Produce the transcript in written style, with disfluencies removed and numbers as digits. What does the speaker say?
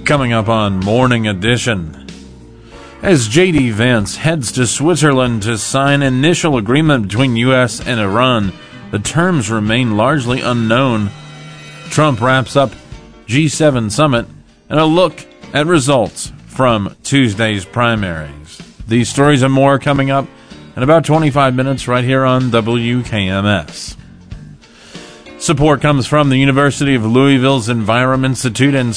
Coming up on Morning Edition. As J.D. Vance heads to Switzerland to sign initial agreement between U.S. and Iran, the terms remain largely unknown. Trump wraps up G7 summit and a look at results from Tuesday's primaries. These stories and more coming up in about 25 minutes right here on WKMS. Support comes from the University of Louisville's Environment Institute and